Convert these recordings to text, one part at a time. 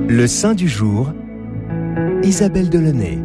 Le saint du jour, Isabelle Delaunay.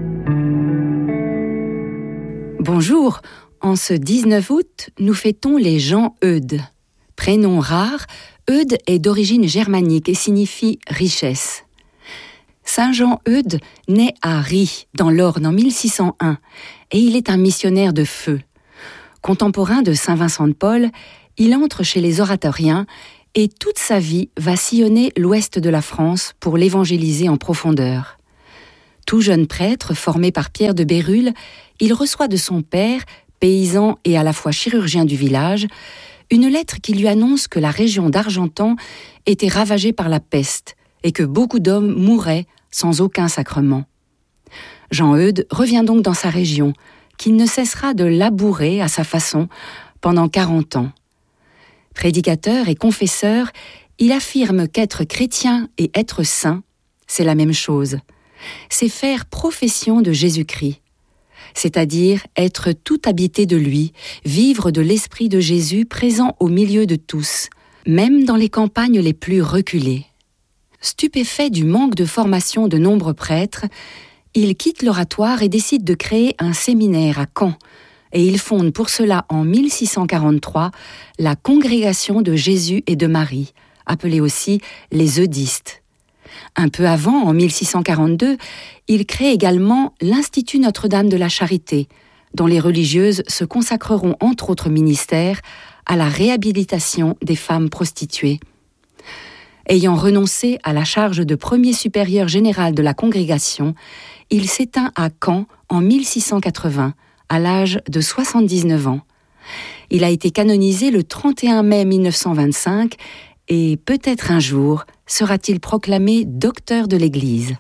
Bonjour, en ce 19 août, nous fêtons les Jean Eudes. Prénom rare, Eudes est d'origine germanique et signifie richesse. Saint Jean Eudes naît à Ries, dans l'Orne, en 1601, et il est un missionnaire de feu. Contemporain de Saint Vincent de Paul, il entre chez les oratoriens et toute sa vie va sillonner l'ouest de la France pour l'évangéliser en profondeur. Tout jeune prêtre, formé par Pierre de Bérulle, il reçoit de son père, paysan et à la fois chirurgien du village, une lettre qui lui annonce que la région d'Argentan était ravagée par la peste et que beaucoup d'hommes mouraient sans aucun sacrement. Jean Eudes revient donc dans sa région, qu'il ne cessera de labourer à sa façon pendant 40 ans. Prédicateur et confesseur, il affirme qu'être chrétien et être saint, c'est la même chose. C'est faire profession de Jésus-Christ, c'est-à-dire être tout habité de lui, vivre de l'esprit de Jésus présent au milieu de tous, même dans les campagnes les plus reculées. Stupéfait du manque de formation de nombreux prêtres, il quitte l'oratoire et décide de créer un séminaire à Caen, et il fonde pour cela en 1643 la Congrégation de Jésus et de Marie, appelée aussi les Eudistes. Un peu avant, en 1642, il crée également l'Institut Notre-Dame de la Charité, dont les religieuses se consacreront entre autres ministères à la réhabilitation des femmes prostituées. Ayant renoncé à la charge de premier supérieur général de la congrégation, il s'éteint à Caen en 1680, à l'âge de 79 ans. Il a été canonisé le 31 mai 1925 et peut-être un jour sera-t-il proclamé docteur de l'Église.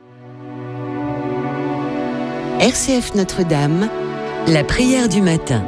RCF Notre-Dame, la prière du matin.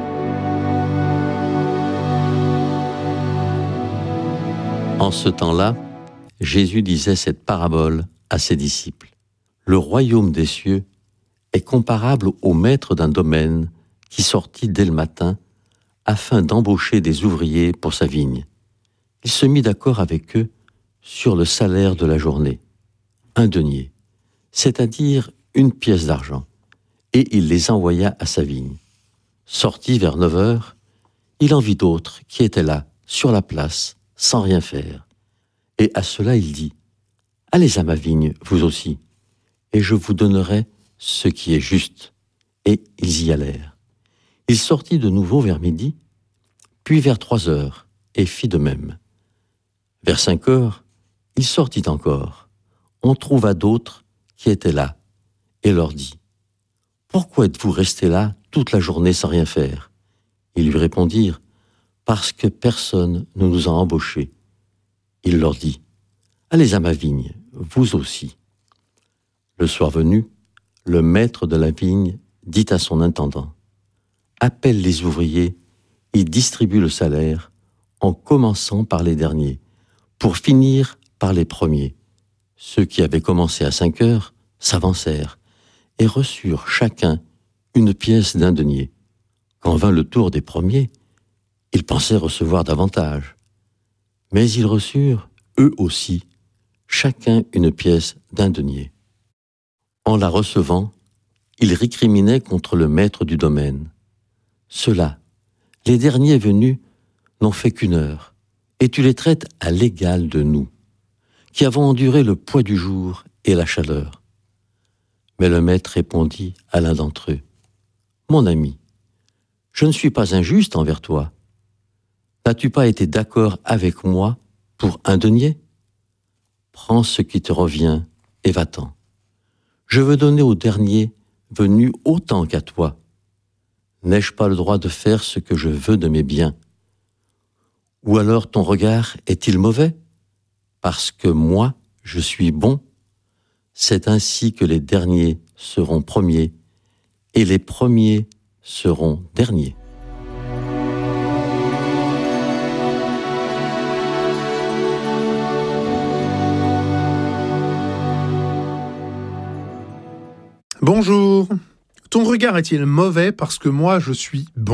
En ce temps-là, Jésus disait cette parabole à ses disciples. Le royaume des cieux est comparable au maître d'un domaine qui sortit dès le matin afin d'embaucher des ouvriers pour sa vigne. Il se mit d'accord avec eux sur le salaire de la journée, 1 denier, c'est-à-dire 1 pièce d'argent, et il les envoya à sa vigne. Sorti vers 9 heures, il en vit d'autres qui étaient là, sur la place, sans rien faire. Et à cela il dit, « Allez à ma vigne, vous aussi, et je vous donnerai ce qui est juste. » Et ils y allèrent. Il sortit de nouveau vers midi, puis vers 3 heures, et fit de même. Vers 5 heures, il sortit encore. On trouva d'autres qui étaient là, et leur dit, « Pourquoi êtes-vous restés là toute la journée sans rien faire ?» Ils lui répondirent, « Parce que personne ne nous a embauchés. » Il leur dit, « Allez à ma vigne, vous aussi. » Le soir venu, le maître de la vigne dit à son intendant, « Appelle les ouvriers et distribue le salaire en commençant par les derniers, pour finir par les premiers. » Ceux qui avaient commencé à 5 heures s'avancèrent et reçurent chacun 1 pièce d'1 denier. Quand vint le tour des premiers, ils pensaient recevoir davantage. Mais ils reçurent, eux aussi, chacun 1 pièce d'1 denier. En la recevant, ils récriminaient contre le maître du domaine. Ceux-là, les derniers venus, n'ont fait qu'1 heure, et tu les traites à l'égal de nous, qui avons enduré le poids du jour et la chaleur. Mais le maître répondit à l'un d'entre eux, « Mon ami, je ne suis pas injuste envers toi. N'as-tu pas été d'accord avec moi pour 1 denier ? Prends ce qui te revient et va-t'en. Je veux donner au dernier venu autant qu'à toi. N'ai-je pas le droit de faire ce que je veux de mes biens ? Ou alors ton regard est-il mauvais ? Parce que moi, je suis bon. C'est ainsi que les derniers seront premiers et les premiers seront derniers. » Bonjour. Ton regard est-il mauvais parce que moi je suis bon ?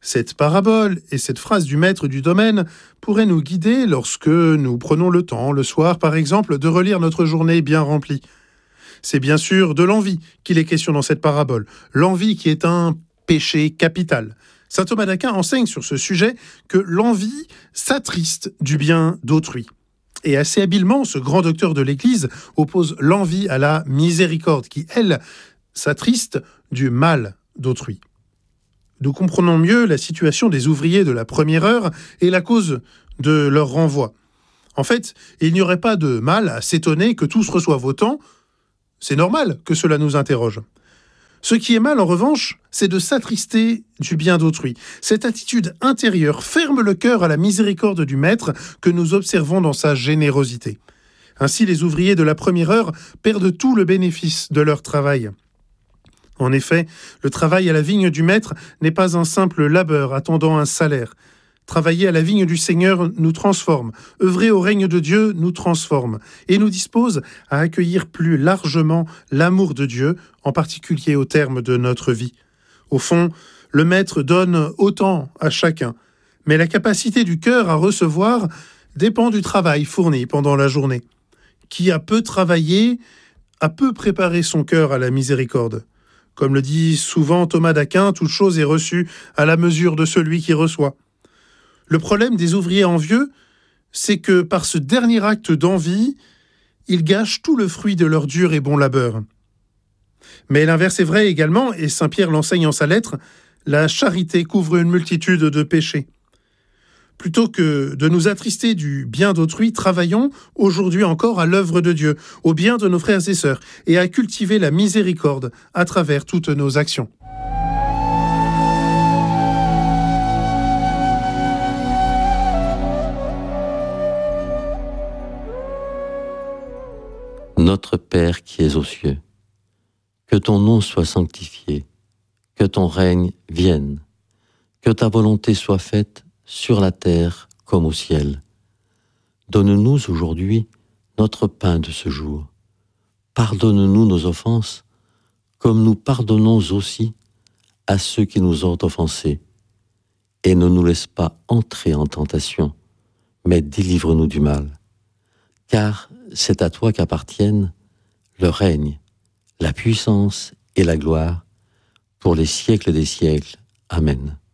Cette parabole et cette phrase du maître du domaine pourraient nous guider lorsque nous prenons le temps, le soir par exemple, de relire notre journée bien remplie. C'est bien sûr de l'envie qu'il est question dans cette parabole, l'envie qui est un péché capital. Saint Thomas d'Aquin enseigne sur ce sujet que l'envie s'attriste du bien d'autrui. Et assez habilement, ce grand docteur de l'Église oppose l'envie à la miséricorde, qui, elle, s'attriste du mal d'autrui. Nous comprenons mieux la situation des ouvriers de la première heure et la cause de leur renvoi. En fait, il n'y aurait pas de mal à s'étonner que tous reçoivent autant. C'est normal que cela nous interroge. Ce qui est mal, en revanche, c'est de s'attrister du bien d'autrui. Cette attitude intérieure ferme le cœur à la miséricorde du Maître que nous observons dans sa générosité. Ainsi, les ouvriers de la première heure perdent tout le bénéfice de leur travail. En effet, le travail à la vigne du Maître n'est pas un simple labeur attendant un salaire. Travailler à la vigne du Seigneur nous transforme. Œuvrer au règne de Dieu nous transforme et nous dispose à accueillir plus largement l'amour de Dieu, en particulier au terme de notre vie. Au fond, le Maître donne autant à chacun, mais la capacité du cœur à recevoir dépend du travail fourni pendant la journée. Qui a peu travaillé, a peu préparé son cœur à la miséricorde. Comme le dit souvent Thomas d'Aquin, toute chose est reçue à la mesure de celui qui reçoit. Le problème des ouvriers envieux, c'est que par ce dernier acte d'envie, ils gâchent tout le fruit de leur dur et bon labeur. Mais l'inverse est vrai également, et saint Pierre l'enseigne en sa lettre, la charité couvre une multitude de péchés. Plutôt que de nous attrister du bien d'autrui, travaillons aujourd'hui encore à l'œuvre de Dieu, au bien de nos frères et sœurs, et à cultiver la miséricorde à travers toutes nos actions. Notre Père qui es aux cieux, que ton nom soit sanctifié, que ton règne vienne, que ta volonté soit faite sur la terre comme au ciel. Donne-nous aujourd'hui notre pain de ce jour. Pardonne-nous nos offenses, comme nous pardonnons aussi à ceux qui nous ont offensés. Et ne nous laisse pas entrer en tentation, mais délivre-nous du mal. Car c'est à toi qu'appartiennent le règne, la puissance et la gloire pour les siècles des siècles. Amen.